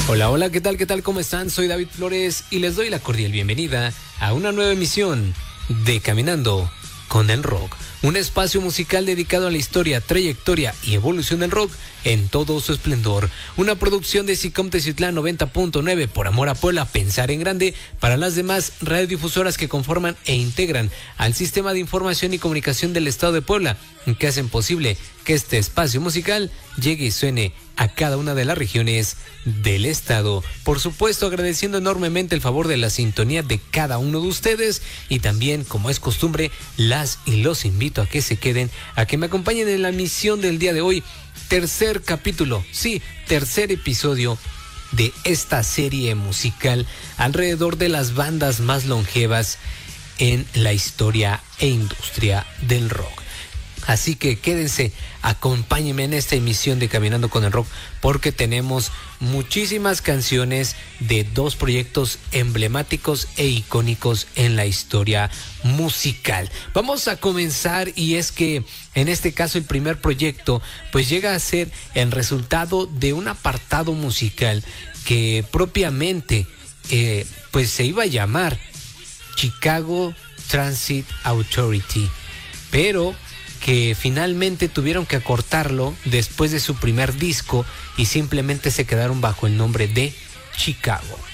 Hola, hola, ¿qué tal? ¿Qué tal? ¿Cómo están? Soy David Flores y les doy la cordial bienvenida a una nueva emisión de Caminando con el Rock, un espacio musical dedicado a la historia, trayectoria y evolución del rock en todo su esplendor. Una producción de SICOM Teciutlán 90.9, por amor a Puebla, pensar en grande, para las demás radiodifusoras que conforman e integran al Sistema de Información y Comunicación del Estado de Puebla, que hacen posible que este espacio musical llegue y suene a cada una de las regiones del estado. Por supuesto, agradeciendo enormemente el favor de la sintonía de cada uno de ustedes, y también, como es costumbre, las y los invito a que se queden, a que me acompañen en la misión del día de hoy. Tercer capítulo, sí, tercer episodio de esta serie musical alrededor de las bandas más longevas en la historia e industria del rock. Así que quédense, acompáñenme en esta emisión de Caminando con el Rock, porque tenemos muchísimas canciones de dos proyectos emblemáticos e icónicos en la historia musical. Vamos a comenzar, y es que en este caso el primer proyecto pues llega a ser el resultado de un apartado musical que propiamente pues se iba a llamar Chicago Transit Authority, pero que finalmente tuvieron que acortarlo después de su primer disco y simplemente se quedaron bajo el nombre de Chicago.